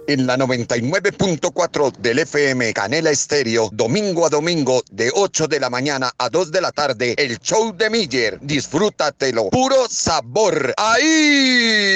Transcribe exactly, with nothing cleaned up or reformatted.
En la noventa y nueve punto cuatro del F M Canela Estéreo, domingo a domingo de ocho de la mañana a dos de la tarde, el show de Miller. Disfrútatelo. Puro sabor. ¡Ahí!